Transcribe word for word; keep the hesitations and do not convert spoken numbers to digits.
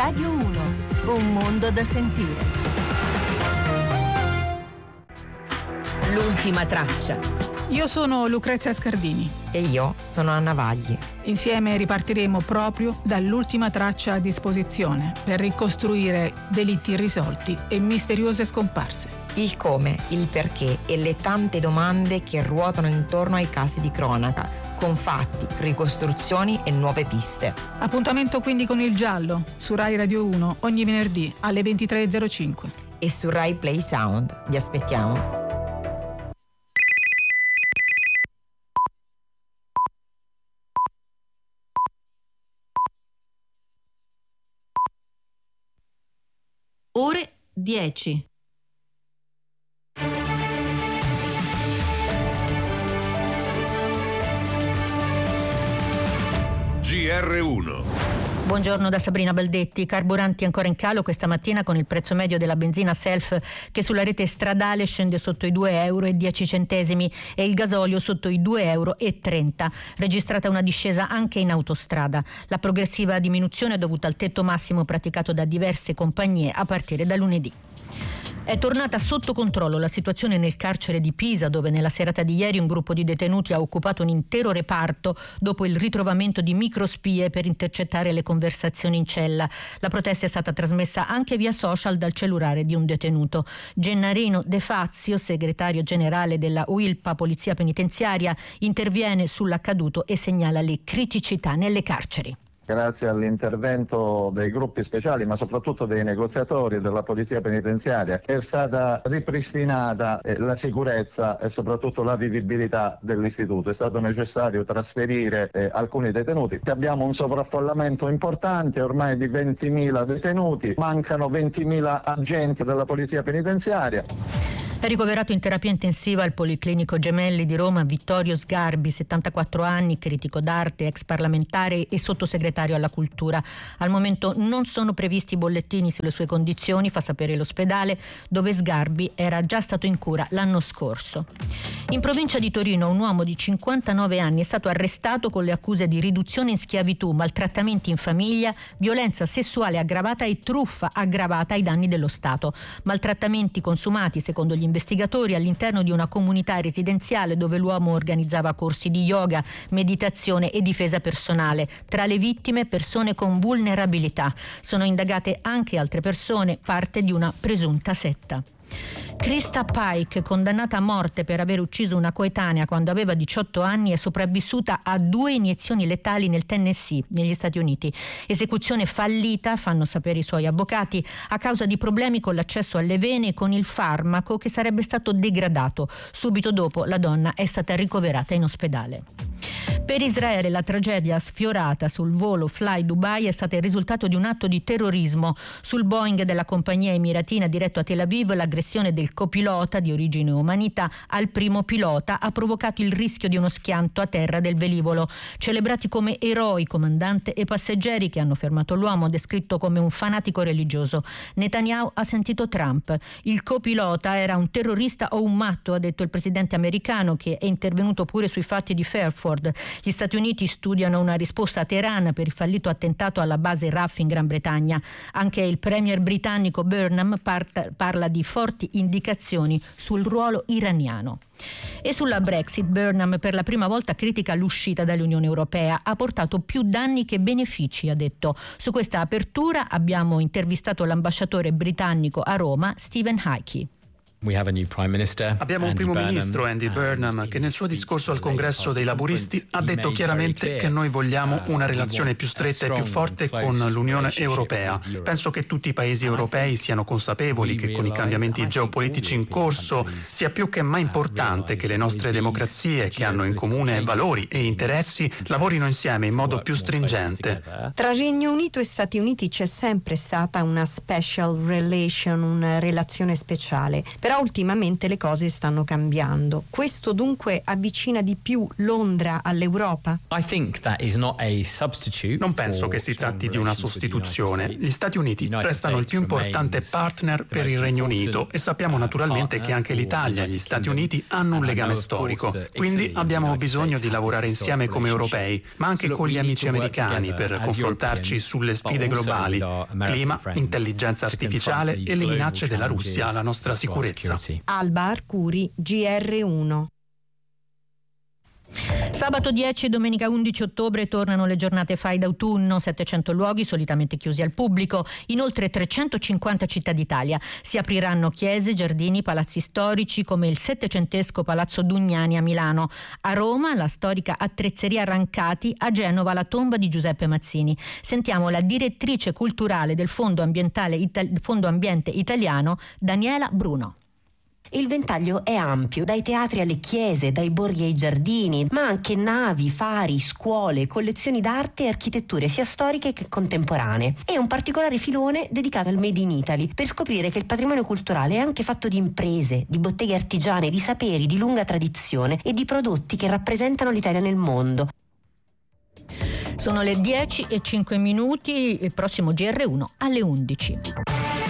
Radio uno, un mondo da sentire. L'ultima traccia. Io sono Lucrezia Scardini. E io sono Anna Vagli. Insieme ripartiremo proprio dall'ultima traccia a disposizione per ricostruire delitti irrisolti e misteriose scomparse. Il come, il perché e le tante domande che ruotano intorno ai casi di cronaca, con fatti, ricostruzioni e nuove piste. Appuntamento quindi con Il Giallo, su Rai Radio uno, ogni venerdì alle ventitré e zero cinque. E su Rai Play Sound. Vi aspettiamo. Ore dieci. G R uno. Buongiorno da Sabrina Baldetti. Carburanti ancora in calo questa mattina con il prezzo medio della benzina Self che sulla rete stradale scende sotto i due euro e dieci centesimi e il gasolio sotto i due euro e trenta. Registrata una discesa anche in autostrada. La progressiva diminuzione è dovuta al tetto massimo praticato da diverse compagnie a partire da lunedì. È tornata sotto controllo la situazione nel carcere di Pisa, dove nella serata di ieri un gruppo di detenuti ha occupato un intero reparto dopo il ritrovamento di microspie per intercettare le conversazioni in cella. La protesta è stata trasmessa anche via social dal cellulare di un detenuto. Gennarino De Fazio, segretario generale della U I L P A Polizia Penitenziaria, interviene sull'accaduto e segnala le criticità nelle carceri. Grazie all'intervento dei gruppi speciali, ma soprattutto dei negoziatori della Polizia Penitenziaria, è stata ripristinata la sicurezza e soprattutto la vivibilità dell'istituto. È stato necessario trasferire eh, alcuni detenuti. Abbiamo un sovraffollamento importante, ormai di ventimila detenuti, mancano ventimila agenti della Polizia Penitenziaria. È ricoverato in terapia intensiva al Policlinico Gemelli di Roma Vittorio Sgarbi, settantaquattro anni, critico d'arte, ex parlamentare e sottosegretario alla cultura. Al momento non sono previsti bollettini sulle sue condizioni, fa sapere l'ospedale, dove Sgarbi era già stato in cura l'anno scorso. In provincia di Torino un uomo di cinquantanove anni è stato arrestato con le accuse di riduzione in schiavitù, maltrattamenti in famiglia, violenza sessuale aggravata e truffa aggravata ai danni dello Stato. Maltrattamenti consumati, secondo gli investigatori, all'interno di una comunità residenziale dove l'uomo organizzava corsi di yoga, meditazione e difesa personale. Tra le vittime persone con vulnerabilità. Sono indagate anche altre persone, parte di una presunta setta. Krista Pike, condannata a morte per aver ucciso una coetanea quando aveva diciotto anni, è sopravvissuta a due iniezioni letali nel Tennessee, negli Stati Uniti. Esecuzione fallita, fanno sapere i suoi avvocati, a causa di problemi con l'accesso alle vene e con il farmaco che sarebbe stato degradato. Subito dopo la donna è stata ricoverata in ospedale. Per Israele la tragedia sfiorata sul volo Fly Dubai è stata il risultato di un atto di terrorismo. Sul Boeing della compagnia emiratina diretto a Tel Aviv, l'aggressione del copilota di origine umanità al primo pilota ha provocato il rischio di uno schianto a terra del velivolo. Celebrati come eroi comandante e passeggeri che hanno fermato l'uomo, descritto come un fanatico religioso. Netanyahu ha sentito Trump. Il copilota era un terrorista o un matto, ha detto il presidente americano, che è intervenuto pure sui fatti di Fairford. Gli Stati Uniti studiano una risposta a Teheran per il fallito attentato alla base R A F in Gran Bretagna. Anche il premier britannico Burnham parta, parla di forti indicazioni sul ruolo iraniano. E sulla Brexit, Burnham per la prima volta critica l'uscita dall'Unione Europea. Ha portato più danni che benefici, ha detto. Su questa apertura abbiamo intervistato l'ambasciatore britannico a Roma, Stephen Heike. Abbiamo un primo ministro, Andy Burnham, che nel suo discorso al Congresso dei Laburisti ha detto chiaramente che noi vogliamo una relazione più stretta e più forte con l'Unione Europea. Penso che tutti i paesi europei siano consapevoli che con i cambiamenti geopolitici in corso sia più che mai importante che le nostre democrazie, che hanno in comune valori e interessi, lavorino insieme in modo più stringente. Tra Regno Unito e Stati Uniti c'è sempre stata una special relation, una relazione speciale. Per Però ultimamente le cose stanno cambiando. Questo dunque avvicina di più Londra all'Europa? Non penso che si tratti di una sostituzione. Gli Stati Uniti restano il più importante partner per il Regno Unito e sappiamo naturalmente che anche l'Italia e gli Stati Uniti hanno un legame storico. Quindi abbiamo bisogno di lavorare insieme come europei, ma anche con gli amici americani per confrontarci sulle sfide globali: clima, intelligenza artificiale e le minacce della Russia alla nostra sicurezza. Alba Arcuri, G R uno. Sabato dieci e domenica undici ottobre tornano le giornate Fai d'autunno, settecento luoghi solitamente chiusi al pubblico in oltre trecentocinquanta città d'Italia. Si apriranno chiese, giardini, palazzi storici come il settecentesco Palazzo Dugnani a Milano. A Roma la storica attrezzeria Rancati, a Genova la tomba di Giuseppe Mazzini. Sentiamo la direttrice culturale del Fondo Ambientale Ital- Fondo Ambiente Italiano, Daniela Bruno. Il ventaglio è ampio, dai teatri alle chiese, dai borghi ai giardini, ma anche navi, fari, scuole, collezioni d'arte e architetture sia storiche che contemporanee. E un particolare filone dedicato al Made in Italy, per scoprire che il patrimonio culturale è anche fatto di imprese, di botteghe artigiane, di saperi di lunga tradizione e di prodotti che rappresentano l'Italia nel mondo. Sono le dieci e cinque minuti, il prossimo G R uno alle undici.